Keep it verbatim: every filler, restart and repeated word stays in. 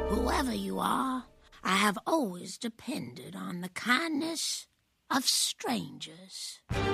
Whoever you are, I have always depended on the kindness of strangers.